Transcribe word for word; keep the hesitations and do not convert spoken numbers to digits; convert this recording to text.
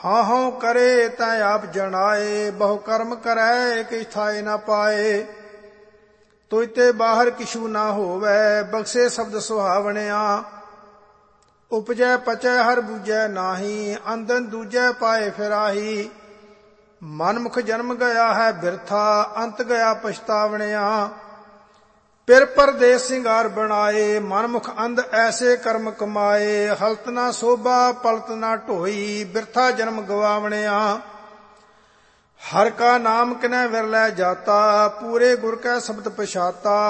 ਹਾਂ ਹਾਂ ਕਰੇ ਤੈ ਆਪ ਜਣਾਏ, ਬਹੁ ਕਰਮ ਕਰੈ ਕਿਛ ਥਾਏ ਨਾ ਪਾਏ। ਤੁਝ ਤੇ ਬਾਹਰ ਕਿਛੂ ਨਾ ਹੋਵੈ, ਬਖਸ਼ੇ ਸ਼ਬਦ ਸੁਹਾਵਣਿਆ। ਉਪਜੈ ਪਚੈ ਹਰ ਬੂਝੈ ਨਾਹੀ, ਅੰਦਨ ਦੂਜੈ ਪਾਏ ਫਿਰਾਹੀ। ਮਨਮੁਖ ਜਨਮ ਗਿਆ ਹੈ ਬਿਰਥਾ, ਅੰਤ ਗਿਆ ਪਛਤਾਵਣਿਆ। ਪਿਰ ਪਰਦੇਸ ਸਿੰਗਾਰ ਬਣਾਏ, ਮਨਮੁਖ ਅੰਧ ਐਸੇ ਕਰਮ ਕਮਾਏ। ਹਲਤ ਨਾ ਸੋਭਾ ਪਲਤ ਨਾ ਢੋਈ, ਬਿਰਥਾ ਜਨਮ ਗਵਾਵਣਿਆ। ਹਰ ਕਾ ਨਾਮ ਕਿਨੈ ਵਿਰਲੇ ਜਾਤਾ, ਪੂਰੇ ਗੁਰ ਕੈ ਸ਼ਬਦ ਪਛਾਤਾ।